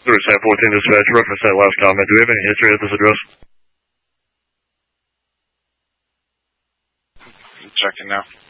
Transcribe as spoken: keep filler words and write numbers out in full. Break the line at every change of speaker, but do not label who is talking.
Stewart San fourteen dispatch, reference that last comment. Do we have any history at this address?
I'm checking now.